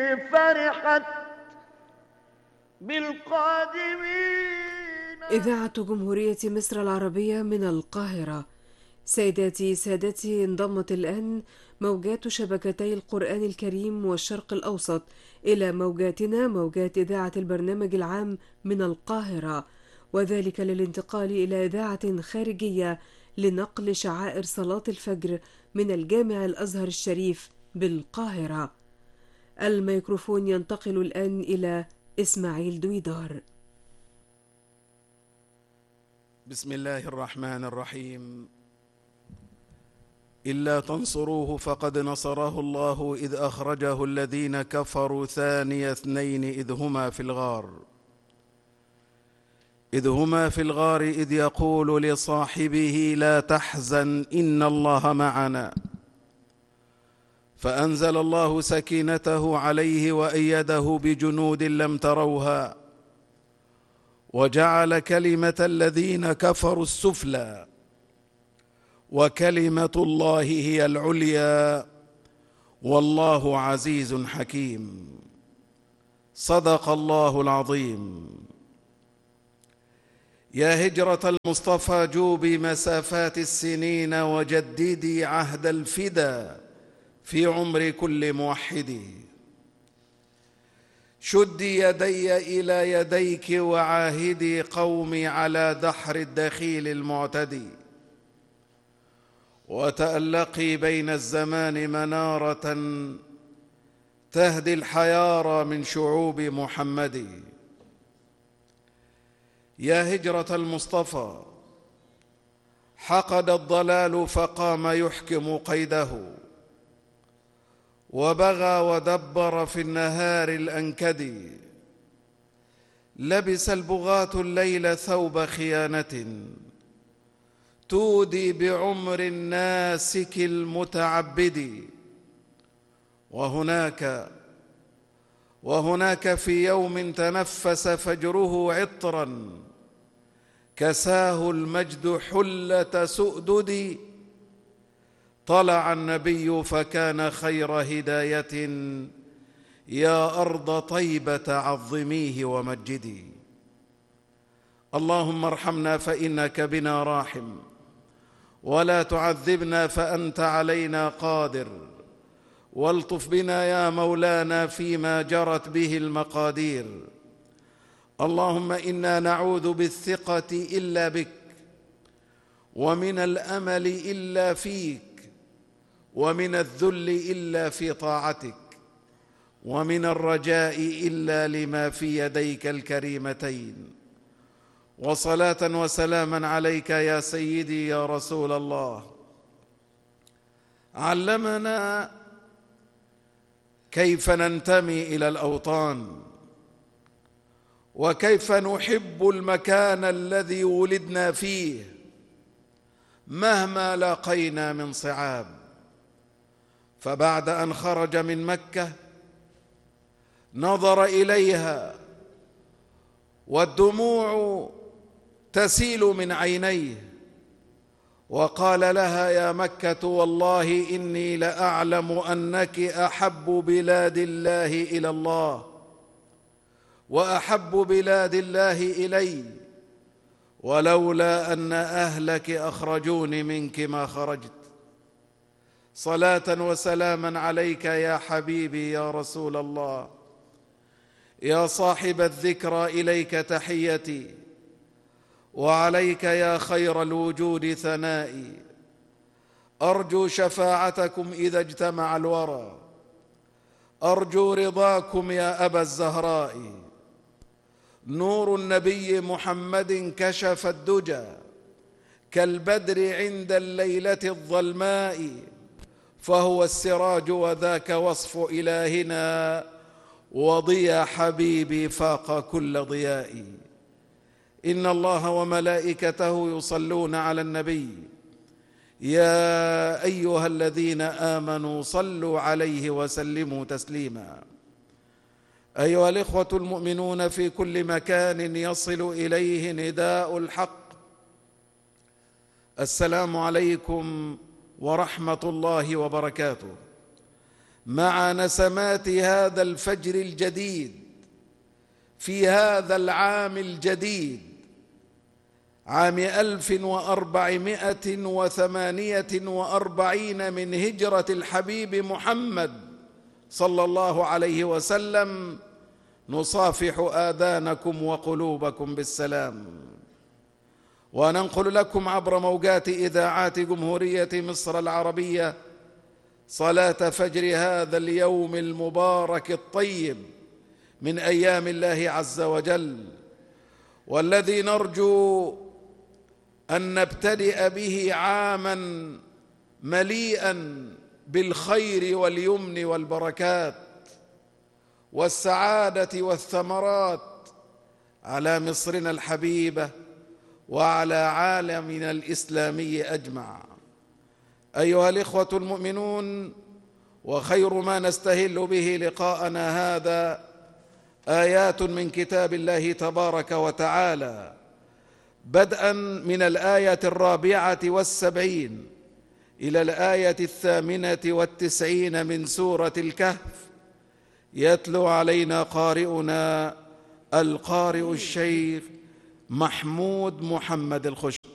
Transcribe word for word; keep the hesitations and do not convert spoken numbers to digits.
فرحت بالقادمين. إذاعة جمهورية مصر العربية من القاهرة. سيداتي سادتي، انضمت الآن موجات شبكتي القرآن الكريم والشرق الأوسط إلى موجاتنا، موجات إذاعة البرنامج العام من القاهرة، وذلك للانتقال إلى إذاعة خارجية لنقل شعائر صلاة الفجر من الجامع الأزهر الشريف بالقاهرة. الميكروفون ينتقل الآن إلى إسماعيل دويدار. بسم الله الرحمن الرحيم. إلا تنصروه فقد نصره الله إذ أخرجه الذين كفروا ثاني اثنين إذ هما في الغار إذ هما في الغار إذ يقول لصاحبه لا تحزن إن الله معنا فأنزل الله سكينته عليه وأيده بجنود لم تروها وجعل كلمة الذين كفروا السفلى وكلمة الله هي العليا والله عزيز حكيم. صدق الله العظيم. يا هجرة المصطفى جوبي مسافات السنين وجددي عهد الفدا في عمر كل موحد. شدي يدي إلى يديك وعاهدي قومي على دحر الدخيل المعتدي وتألقي بين الزمان منارة تهدي الحيارى من شعوب محمد. يا هجرة المصطفى حقد الضلال فقام يحكم قيده وبغى ودبر في النهار الأنكد. لبس البغاة الليل ثوب خيانة تودي بعمر الناسك المتعبد. وهناك وهناك في يوم تنفس فجره عطرا كساه المجد حلة سؤدد. طلع النبي فكان خير هداية يا أرض طيبة عظميه ومجدي. اللهم ارحمنا فإنك بنا راحم ولا تعذبنا فأنت علينا قادر والطف بنا يا مولانا فيما جرت به المقادير. اللهم إنا نعوذ بالثقة إلا بك ومن الأمل إلا فيك ومن الذل إلا في طاعتك ومن الرجاء إلا لما في يديك الكريمتين. وصلاة وسلاما عليك يا سيدي يا رسول الله. علمنا كيف ننتمي إلى الأوطان وكيف نحب المكان الذي ولدنا فيه مهما لاقينا من صعاب. فبعد أن خرج من مكة نظر إليها والدموع تسيل من عينيه وقال لها يا مكة والله إني لأعلم أنك أحب بلاد الله إلى الله وأحب بلاد الله إلي ولولا أن أهلك أخرجوني منك ما خرجت. صلاة وسلاما عليك يا حبيبي يا رسول الله. يا صاحب الذكرى إليك تحيتي وعليك يا خير الوجود ثنائي. أرجو شفاعتكم إذا اجتمع الورى أرجو رضاكم يا أبا الزهراء. نور النبي محمد كشف الدجى كالبدر عند الليلة الظلماء فهو السراج وذاك وصف إلهنا وضيا حبيبي فاق كل ضياء. إن الله وملائكته يصلون على النبي يا أيها الذين آمنوا صلوا عليه وسلموا تسليما. أيها الإخوة المؤمنون في كل مكان يصل إليه نداء الحق، السلام عليكم ورحمة الله وبركاته. مع نسمات هذا الفجر الجديد في هذا العام الجديد، عام ألف وأربعمائة وثمانية وأربعين من هجرة الحبيب محمد صلى الله عليه وسلم، نصافح آذانكم وقلوبكم بالسلام، وننقل لكم عبر موجات إذاعات جمهورية مصر العربية صلاة فجر هذا اليوم المبارك الطيب من أيام الله عز وجل، والذي نرجو أن نبتدئ به عاما مليئا بالخير واليمن والبركات والسعادة والثمرات على مصرنا الحبيبة وعلى عالمنا الإسلامي أجمع. أيها الإخوة المؤمنون، وخير ما نستهل به لقاءنا هذا آيات من كتاب الله تبارك وتعالى، بدءا من الآية الرابعة والسبعين إلى الآية الثامنة والتسعين من سورة الكهف. يتلو علينا قارئنا القارئ الشيخ محمود محمد الخش.